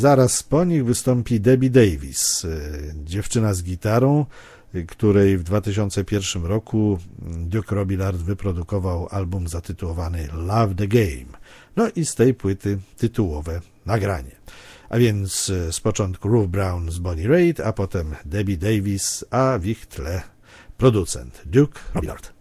zaraz po nich wystąpi Debbie Davis, dziewczyna z gitarą, której w 2001 roku Duke Robillard wyprodukował album zatytułowany Love the Game. No i z tej płyty tytułowe nagranie. A więc z początku Ruth Brown z Bonnie Raitt, a potem Debbie Davis, a w ich tle producent Duke Robillard.